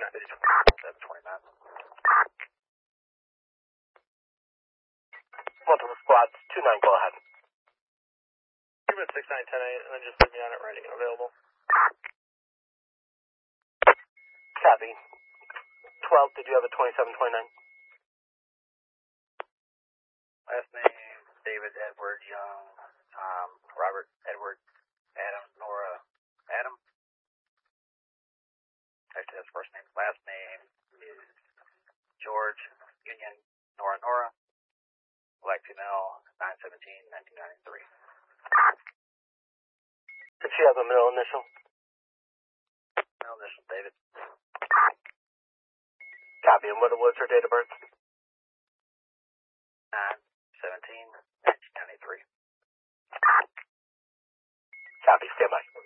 729. Multiple squads, 2-9, go ahead. 6910 and then just leave me on it ready and available. Copy. 12, did you have a 2729? Last name, David Edward Young, Robert Edward, Adam, Nora, Adam. Actually, that's first name. Last name is George, Union, Nora, Nora. Black female, 9/17/1993. Did she have a middle initial? Middle initial, David. Copy, and what was her date of birth? 9/17/1993. Copy, stand by.